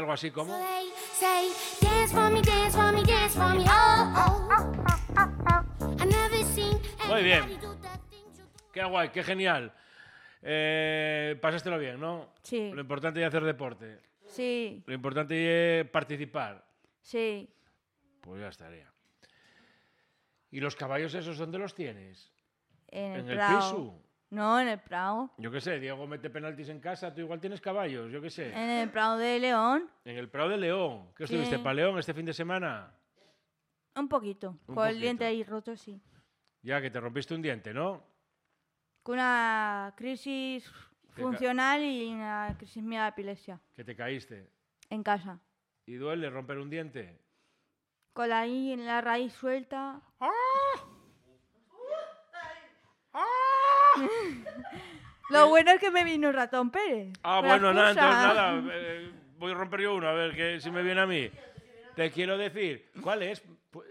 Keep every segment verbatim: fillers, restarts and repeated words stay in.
Algo así como... Muy bien. Qué guay, qué genial. Eh, pasástelo bien, ¿no? Sí. Lo importante es hacer deporte. Sí. Lo importante es participar. Sí. Pues ya estaría. ¿Y los caballos esos dónde los tienes? En el, ¿En el Prado. piso? No, en el Prado. Yo qué sé, Diego mete penaltis en casa, tú igual tienes caballos, yo qué sé. En el Prado de León. En el Prado de León. ¿Qué Sí. estuviste para León este fin de semana? Un poquito. Un Con el poquito. diente ahí roto, sí. Ya que te rompiste un diente, ¿no? Con una crisis Te funcional y una crisis mía de epilepsia. Que te caíste. En casa. ¿Y duele romper un diente? Con la, I, en la raíz suelta. ¡Ah! ¡Ah! Lo bueno es que me vino Ratón Pérez. Ah, bueno, nada, entonces nada. Eh, voy a romper yo uno, a ver que, si me viene a mí. Te quiero decir, ¿cuál es?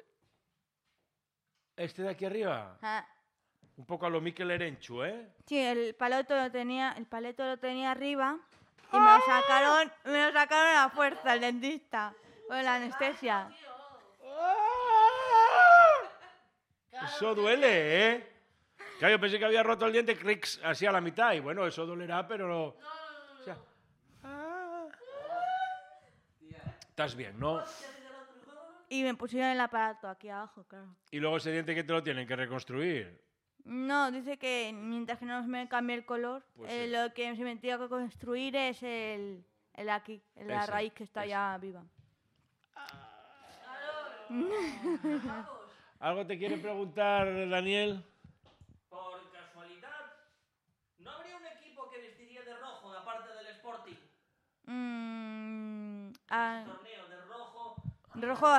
¿Este de aquí arriba? Ah. Un poco a lo Mikel Erenchu, ¿eh? Sí, el paleto lo tenía, el paleto lo tenía arriba y me lo sacaron, me lo sacaron a la fuerza el dentista con la anestesia. Eso duele, ¿eh? Claro, yo pensé que había roto el diente crix, así a la mitad y bueno, eso dolerá, pero no. No, no, no. O sea, ah. Estás bien, ¿no? Y me pusieron el aparato aquí abajo, claro. Y luego ese diente que te lo tienen que reconstruir. No, dice que mientras que no me cambie el color, Pues eh, sí. lo que se me tiene que construir es el, el aquí, el la Ese, raíz que está ese. ya viva. ¿Algo te quiere preguntar, Daniel? Por casualidad, ¿no habría un equipo que vestiría de rojo, aparte del Sporting? Mm, ah, Torneo de rojo. rojo